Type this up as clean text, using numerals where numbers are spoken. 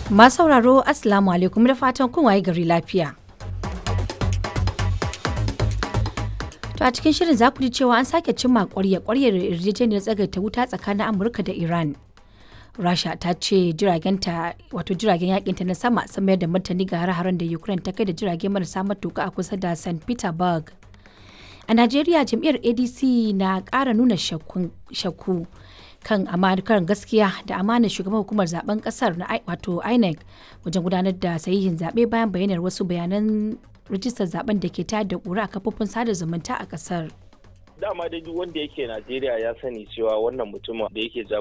Masu sauraro Assalamu alaikum da fatan kun waye gari lafiya. To a cikin shirin za ku ji cewa an sake cimma ƙwaryar yarjejeniyar tsagaita wuta tsakanin Amurka da Iran. Rasha ta ce jiragen yakinta na sama sun mayar da martani ga hare-haren da Ukraine ta kai da jirage marasa matuka a kusa da St. Petersburg. A Najeriya jam'iyyar ADC na ƙara nuna shakku kan gaskiya da amanar shugaban hukumar zaben kasar na wato INEC wajen gudanar da sahihin zaɓe bayan bayyanar wasu bayanan rijistar zaben da ke tayar da ƙura a kafofin sada zumunta a kasar. Dama dai duk wanda yake Najeriya ya sani cewa wannan mutumin da yake